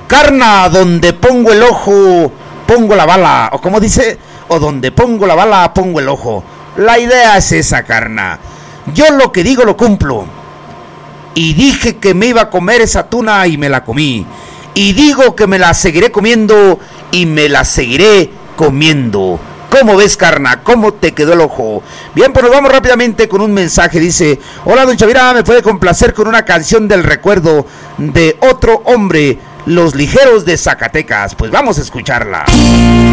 Carna, donde pongo el ojo, pongo la bala. O como dice, o donde pongo la bala, pongo el ojo. La idea es esa, carna. Yo lo que digo lo cumplo. Y dije que me iba a comer esa tuna y me la comí. Y digo que me la seguiré comiendo y me la seguiré comiendo. ¿Cómo ves, carna? ¿Cómo te quedó el ojo? Bien, pues nos vamos rápidamente con un mensaje. Dice: hola, don Chavira, me puede complacer con una canción del recuerdo de otro hombre, Los Ligeros de Zacatecas. Pues vamos a escucharla.